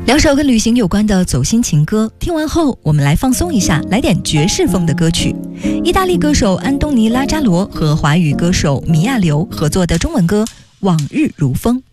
两首跟旅行有关的走心情歌，听完后我们来放松一下，来点爵士风的歌曲。意大利歌手安东尼拉扎罗和华语歌手米亚刘合作的中文歌《往日如风》。